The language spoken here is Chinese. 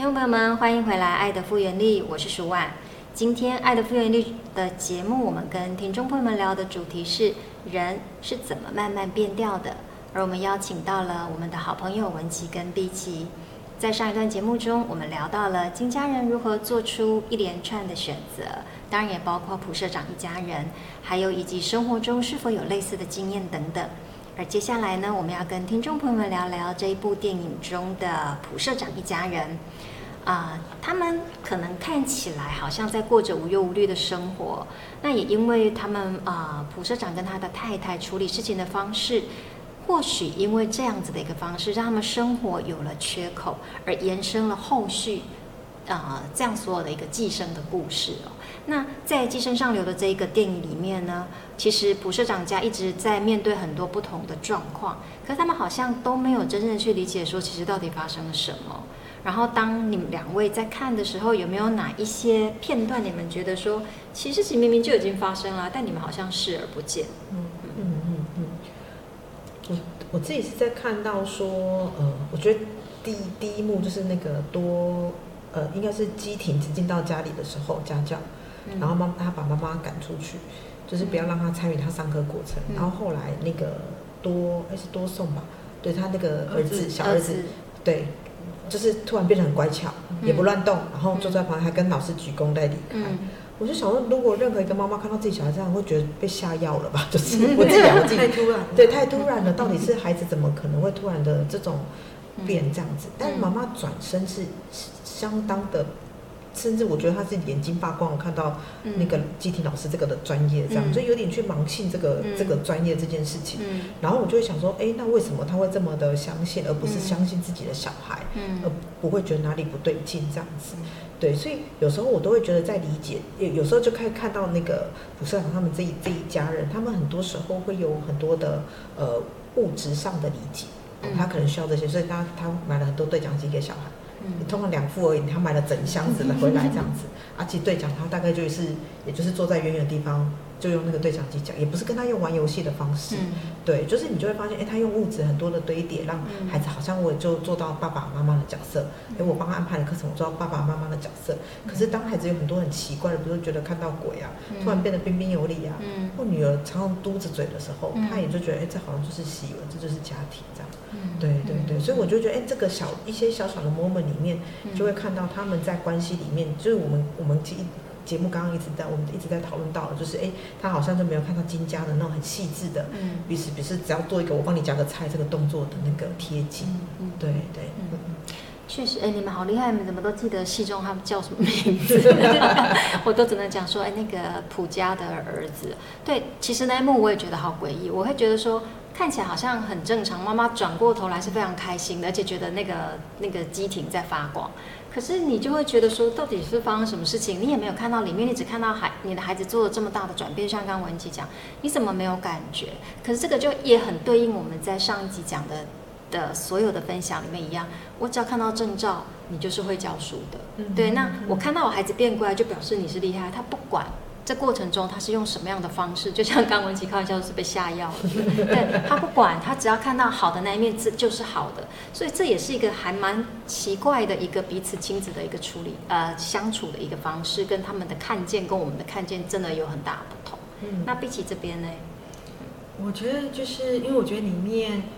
众朋友们，欢迎回来《爱的复原力》，我是舒婉。今天《爱的复原力》的节目，我们跟听众朋友们聊的主题是人是怎么慢慢变掉的，而我们邀请到了我们的好朋友文琪跟碧琪。在上一段节目中，我们聊到了金家人如何做出一连串的选择，当然也包括蒲社长一家人，还有以及生活中是否有类似的经验等等。而接下来呢，我们要跟听众朋友们聊聊这一部电影中的蒲社长一家人。他们可能看起来好像在过着无忧无虑的生活，那也因为他们蒲社长跟他的太太处理事情的方式，或许因为这样子的一个方式，让他们生活有了缺口，而延伸了后续这样所有的一个寄生的故事哦。那在《寄生上流》的这一个电影里面呢，其实蒲社长家一直在面对很多不同的状况，可是他们好像都没有真正的去理解说，其实到底发生了什么。然后当你们两位在看的时候，有没有哪一些片段你们觉得说，其实明明就已经发生了，但你们好像视而不见？ 我自己是在看到说，我觉得第一幕就是那个应该是基婷进到家里的时候，家教，然后他把妈妈赶出去，就是不要让他参与他上课过程。然后后来那个是多颂吧，对他那个小儿子，对。就是突然变得很乖巧，也不乱动，然后坐在旁边还跟老师鞠躬再离开。我就想说，如果任何一个妈妈看到自己小孩这样，会觉得被下药了吧？就是我自己太突然， 对，太突然了。到底是孩子怎么可能会突然的这种变这样子？但妈妈转身是相当的。甚至我觉得他是眼睛发光，我看到那个基婷老师这个的专业，这样就有点去盲信这个专业这件事情。然后我就会想说，那为什么他会这么的相信，而不是相信自己的小孩，而不会觉得哪里不对劲这样子？对，所以有时候我都会觉得在理解，有时候就可以看到那个蒲社长他们这一家人，他们很多时候会有很多的物质上的理解，他可能需要这些，所以他买了很多对讲机给小孩。通常2副而已，他买了整箱子回来这样子。其实对讲他大概也就是坐在远远的地方，就用那个对讲机讲，也不是跟他用玩游戏的方式。对，就是你就会发现，他用物质很多的堆叠，让孩子好像我就做到爸爸妈妈的角色。我帮他安排了课程，我做到爸爸妈妈的角色。可是当孩子有很多很奇怪的，比如说觉得看到鬼啊，突然变得彬彬有礼啊，或女儿常常嘟着嘴的时候，他也就觉得，这好像就是习了，这就是家庭这样。对，所以我就觉得，这个一些小小的 moment 里面，就会看到他们在关系里面，就是我们节目刚刚我们一直在讨论到的，就是他好像就没有看到金家的那种很细致的，彼此只要做一个我帮你夹个菜这个动作的那个贴近，对。 确实，你们好厉害，你们怎么都记得戏中他们叫什么名字？我都只能讲说，那个蒲家的儿子。对，其实那一幕我也觉得好诡异，我会觉得说，看起来好像很正常，妈妈转过头来是非常开心的，而且觉得那个基婷在发光。可是你就会觉得说，到底是发生什么事情？你也没有看到里面，你只看到你的孩子做了这么大的转变，像刚刚文琪讲，你怎么没有感觉？可是这个就也很对应我们在上一集讲的所有的分享里面一样，我只要看到证照，你就是会教书的。对，那我看到我孩子变乖，就表示你是厉害。他不管这过程中他是用什么样的方式，就像刚文琪开玩笑是被下药了，对，他不管，他只要看到好的那一面，这就是好的。所以这也是一个还蛮奇怪的一个彼此亲子的一个处理相处的一个方式，跟他们的看见跟我们的看见真的有很大的不同。那碧琪这边呢？ 我觉得就是因为我觉得里面